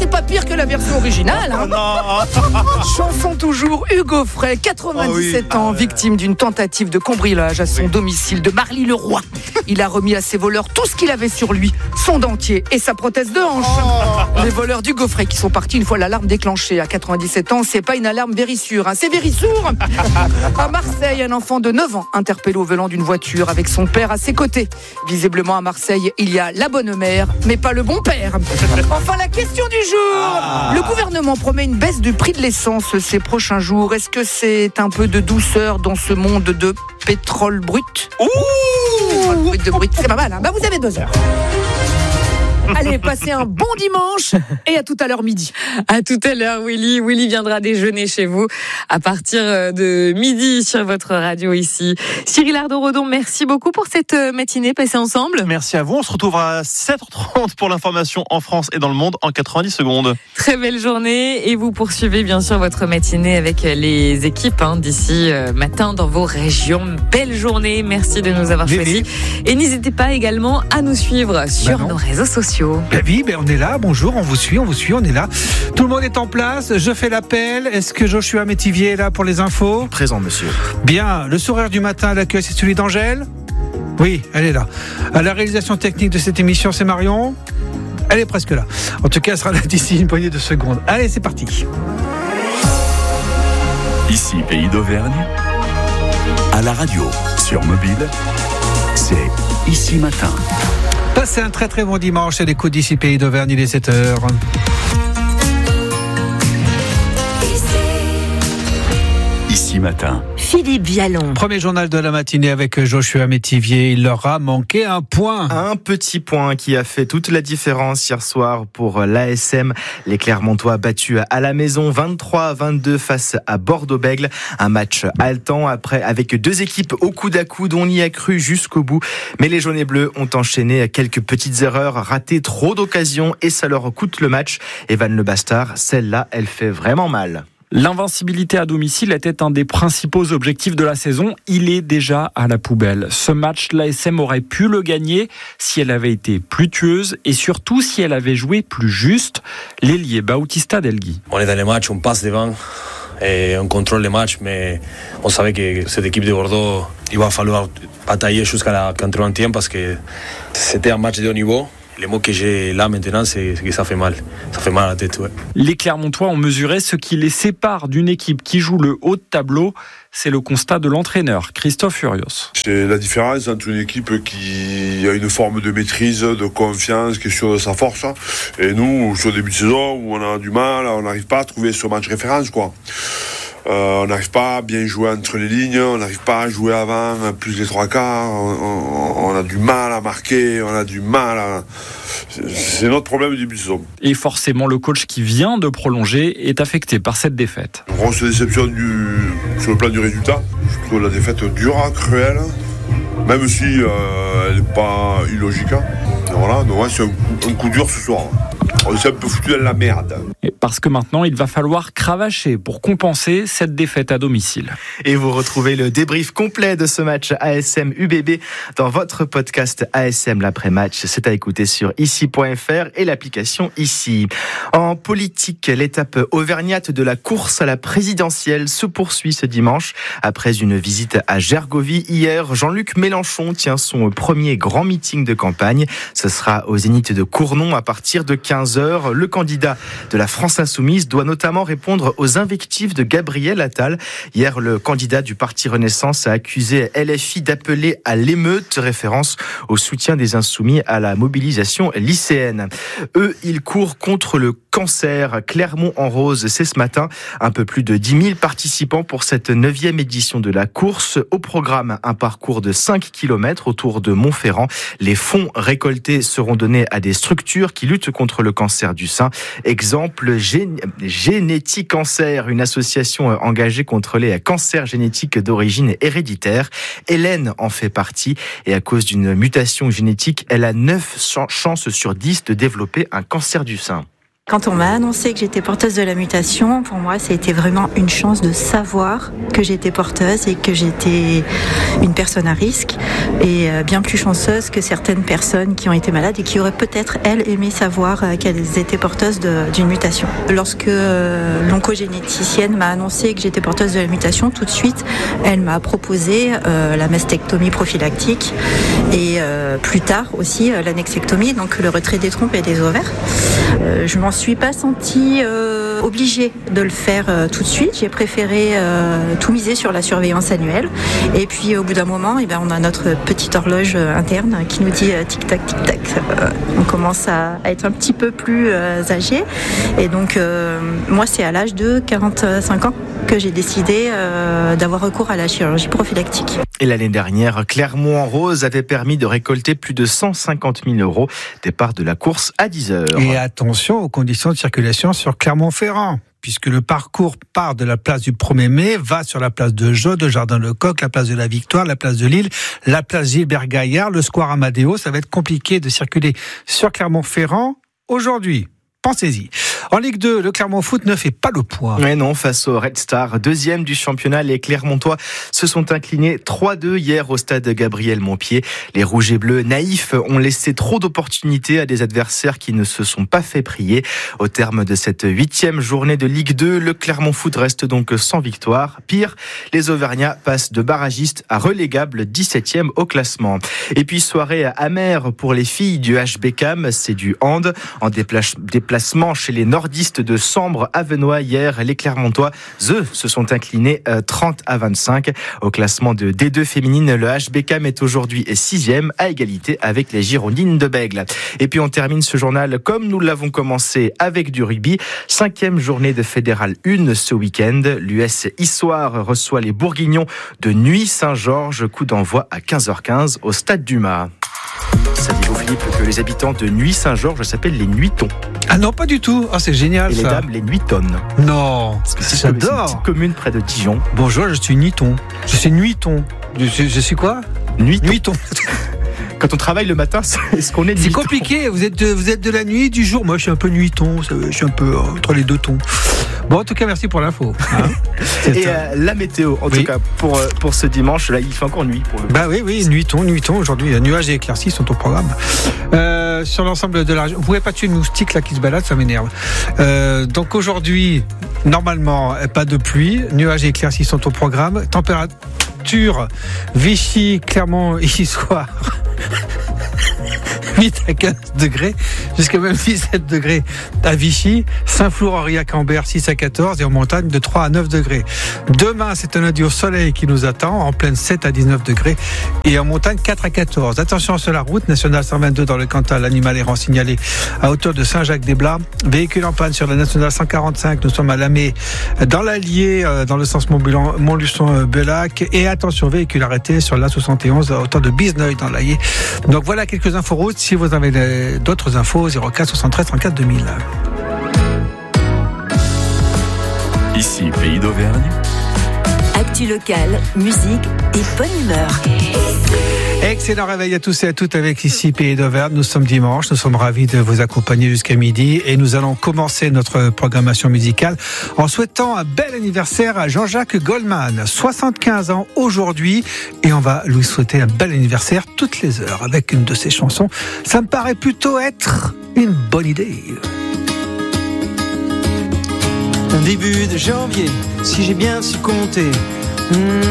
c'est pas pire que la version originale. Hein. Chanson toujours, Hugo Frey, 97 ans, victime d'une tentative de cambriolage à son domicile de Marly-le-Roi. Il a remis à ses voleurs tout ce qu'il avait sur lui, son dentier et sa prothèse de hanche. Les voleurs d'Hugo Frey qui sont partis une fois l'alarme déclenchée. À 97 ans, c'est pas une alarme Vérissure, hein, c'est Vérissour. À Marseille, un enfant de 9 ans interpellé au volant d'une voiture avec son père à ses côtés. Visiblement à Marseille, il y a la bonne mère, mais pas le bon père. Enfin, la question du jour. Le gouvernement promet une baisse du prix de l'essence ces prochains jours. Est-ce que c'est un peu de douceur dans ce monde de pétrole brut? Brut, c'est pas mal, hein. Vous avez 2 heures. Allez, passez un bon dimanche et à tout à l'heure midi. À tout à l'heure, Willy. Willy viendra déjeuner chez vous à partir de midi sur votre radio ici. Cyril Ardon-Redon, merci beaucoup pour cette matinée passée ensemble. Merci à vous. On se retrouve à 7h30 pour l'information en France et dans le monde en 90 secondes. Très belle journée et vous poursuivez bien sûr votre matinée avec les équipes d'ici matin dans vos régions. Belle journée. Merci de nous avoir choisis. Et n'hésitez pas également à nous suivre sur nos réseaux sociaux. Oui, on est là, bonjour, on vous suit, on est là. Tout le monde est en place, je fais l'appel. Est-ce que Joshua Métivier est là pour les infos? Présent, monsieur. Bien, le sourire du matin à l'accueil, c'est celui d'Angèle? Oui, elle est là. À la réalisation technique de cette émission, c'est Marion? Elle est presque là. En tout cas, elle sera là d'ici une poignée de secondes. Allez, c'est parti. Ici, Pays d'Auvergne, à la radio, sur mobile, c'est Ici Matin. Passez un très très bon dimanche à l'écoute d'ici Pays d'Auvergne, il est 7h. Ici Matin. Philippe Vialon. Premier journal de la matinée avec Joshua Métivier. Il leur a manqué un point. Un petit point qui a fait toute la différence hier soir pour l'ASM. Les Clermontois battus à la maison 23-22 face à Bordeaux-Bègles. Un match haletant avec 2 équipes au coude à coude. On y a cru jusqu'au bout. Mais les jaunes et bleus ont enchaîné quelques petites erreurs, raté trop d'occasions et ça leur coûte le match. Evan Le Bastard, celle-là, elle fait vraiment mal. L'invincibilité à domicile était un des principaux objectifs de la saison. Il est déjà à la poubelle. Ce match, l'ASM aurait pu le gagner si elle avait été plus tueuse et surtout si elle avait joué plus juste. L'ailier Bautista Delgui. On est dans les matchs, on passe devant et on contrôle les matchs, mais on savait que cette équipe de Bordeaux, il va falloir batailler jusqu'à la 80e parce que c'était un match de haut niveau. Les mots que j'ai là maintenant, c'est que ça fait mal. Ça fait mal à la tête, ouais. Les Clermontois ont mesuré ce qui les sépare d'une équipe qui joue le haut de tableau. C'est le constat de l'entraîneur, Christophe Furios. C'est la différence entre une équipe qui a une forme de maîtrise, de confiance, qui est sûre de sa force. Et nous, sur le début de saison, où on a du mal, on n'arrive pas à trouver ce match référence, quoi. On n'arrive pas à bien jouer entre les lignes, on n'arrive pas à jouer avant plus les 3 quarts, on a du mal à marquer, on a du mal à... C'est notre problème du début de saison. Et forcément, le coach qui vient de prolonger est affecté par cette défaite. Une grosse déception sur le plan du résultat. Je trouve la défaite dure, cruelle, même si elle n'est pas illogique. Voilà, donc c'est un coup dur ce soir. On s'est un peu foutu dans la merde. Et parce que maintenant, il va falloir cravacher pour compenser cette défaite à domicile. Et vous retrouvez le débrief complet de ce match ASM-UBB dans votre podcast ASM l'après-match. C'est à écouter sur ici.fr et l'application Ici. En politique, l'étape auvergnate de la course à la présidentielle se poursuit ce dimanche. Après une visite à Gergovie hier, Jean-Luc Mélenchon tient son premier grand meeting de campagne. Ce sera au Zénith de Cournon à partir de 15h. Le candidat de la France Insoumise doit notamment répondre aux invectives de Gabriel Attal. Hier, le candidat du Parti Renaissance a accusé LFI d'appeler à l'émeute, référence au soutien des Insoumis à la mobilisation lycéenne. Eux, ils courent contre le cancer. Clermont-en-Rose, c'est ce matin. Un peu plus de 10 000 participants pour cette 9e édition de la course. Au programme, un parcours de 5 km autour de Montferrand. Les fonds récoltés seront donnés à des structures qui luttent contre le cancer du sein. Exemple, Génétique Cancer, une association engagée contre les cancers génétiques d'origine héréditaire. Hélène en fait partie et à cause d'une mutation génétique, elle a 9 chances sur 10 de développer un cancer du sein. Quand on m'a annoncé que j'étais porteuse de la mutation, pour moi, ça a été vraiment une chance de savoir que j'étais porteuse et que j'étais une personne à risque et bien plus chanceuse que certaines personnes qui ont été malades et qui auraient peut-être, elles, aimé savoir qu'elles étaient porteuses d'une mutation. Lorsque l'oncogénéticienne m'a annoncé que j'étais porteuse de la mutation, tout de suite, elle m'a proposé la mastectomie prophylactique et plus tard aussi l'annexectomie, donc le retrait des trompes et des ovaires. Je m'en suis pas sentie obligée de le faire tout de suite. J'ai préféré tout miser sur la surveillance annuelle. Et puis au bout d'un moment, on a notre petite horloge interne qui nous dit tic-tac, tic-tac. On commence à être un petit peu plus âgé. Et donc moi, c'est à l'âge de 45 ans que j'ai décidé d'avoir recours à la chirurgie prophylactique. Et l'année dernière, Clermont en rose avait permis de récolter plus de 150 000 €. Départ de la course à 10h. Et attention aux conditions de circulation sur Clermont-Ferrand, puisque le parcours part de la place du 1er mai, va sur la place de Jaude, le Jardin-Lecoq, la place de la Victoire, la place de Lille, la place Gilbert-Gaillard, le square Amadeo. Ça va être compliqué de circuler sur Clermont-Ferrand aujourd'hui. Pensez-y. En Ligue 2, le Clermont Foot ne fait pas le poids. Mais non, face au Red Star, deuxième du championnat, les Clermontois se sont inclinés 3-2 hier au stade Gabriel Montpied. Les Rouges et Bleus naïfs ont laissé trop d'opportunités à des adversaires qui ne se sont pas fait prier. Au terme de cette 8e journée de Ligue 2, le Clermont Foot reste donc sans victoire. Pire, les Auvergnats passent de barragistes à relégables 17e au classement. Et puis soirée amère pour les filles du HBCAM, c'est du hand. En déplacement chez les nordistes de Sambre-Avenois hier, les Clermontois, eux, se sont inclinés 30-25. Au classement de D2 féminine, le HBCAM est aujourd'hui 6e, à égalité avec les Girondines de Bègle. Et puis on termine ce journal comme nous l'avons commencé avec du rugby. 5e journée de Fédéral 1 ce week-end. L'US Issoire reçoit les Bourguignons de Nuits-Saint-Georges. Coup d'envoi à 15h15 au stade du Mas. Saviez-vous, Philippe, que les habitants de Nuits-Saint-Georges s'appellent les Nuitons? Ah non, pas du tout. Ah, c'est génial, et ça. Et les dames, les Nuitonnes. Non, j'adore. C'est une petite commune près de Dijon. Bonjour, je suis Nuiton. Je suis Nuiton. Je suis quoi? Nuiton. Quand on travaille le matin, est-ce qu'on est Nuiton? C'est compliqué. Vous êtes de la nuit, du jour. Moi, je suis un peu Nuiton. Je suis un peu entre les deux tons. Bon, en tout cas, merci pour l'info. Hein. Et la météo, en tout cas, pour ce dimanche, là, il fait encore nuit. Pour le bah oui, Nuiton. Aujourd'hui, nuages et éclaircies sont au programme. Sur l'ensemble de la région. Vous pouvez pas tuer une moustique là qui se balade, ça m'énerve. Donc aujourd'hui, normalement, pas de pluie. Nuages et éclaircies sont au programme. Température, Vichy, Clermont, ici soir. 8 à 15 degrés, jusqu'à même 17 degrés à Vichy, Saint-Flour, Aurillac-Ambert, 6 à 14 et en montagne de 3 à 9 degrés. Demain, c'est un lundi au soleil qui nous attend, en pleine 7 à 19 degrés et en montagne 4 à 14. Attention sur la route, nationale 122 dans le Cantal, l'animal errant signalé à hauteur de Saint-Jacques-des-Blats. Véhicule en panne sur la nationale 145, nous sommes à Lamé, dans l'Allier, dans le sens Montluçon-Bellac. Et attention, véhicule arrêté sur la 71 à hauteur de Bizneuil dans l'Allier. Donc voilà quelques infos routes. Si vous avez d'autres infos, 04 73 34 2000. Ici, Pays d'Auvergne. Actu locale, musique et bonne humeur. Excellent réveil à tous et à toutes avec ici Pays d'Auvergne. Nous sommes dimanche, nous sommes ravis de vous accompagner jusqu'à midi et nous allons commencer notre programmation musicale en souhaitant un bel anniversaire à Jean-Jacques Goldman, 75 ans aujourd'hui, et on va lui souhaiter un bel anniversaire toutes les heures avec une de ses chansons. Ça me paraît plutôt être une bonne idée. Un début de janvier, si j'ai bien su compter.